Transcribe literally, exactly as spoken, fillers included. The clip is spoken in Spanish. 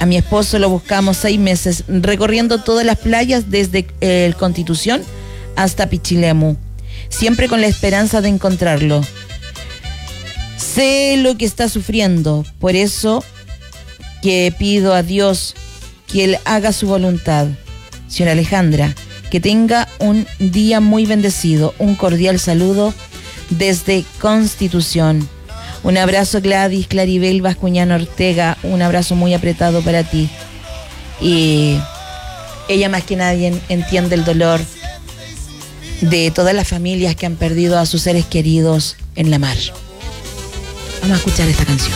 A mi esposo lo buscamos seis meses, recorriendo todas las playas desde eh, el Constitución hasta Pichilemu, siempre con la esperanza de encontrarlo. Sé lo que está sufriendo, por eso que pido a Dios que Él haga su voluntad. Señora Alejandra, que tenga un día muy bendecido. Un cordial saludo desde Constitución. Un abrazo, Gladys Claribel Bascuñán Ortega, un abrazo muy apretado para ti. Y ella más que nadie entiende el dolor de todas las familias que han perdido a sus seres queridos en la mar. Vamos a escuchar esta canción.